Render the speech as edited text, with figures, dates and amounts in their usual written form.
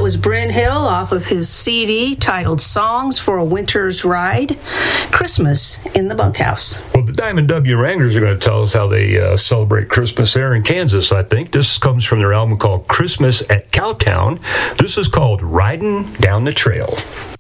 was Bryn Hill off of his CD titled Songs for a Winter's Ride, Christmas in the Bunkhouse. Well, the Diamond W Wranglers are going to tell us how they celebrate Christmas there in Kansas, I think. This comes from their album called Christmas at Cowtown. This is called Riding Down the Trail.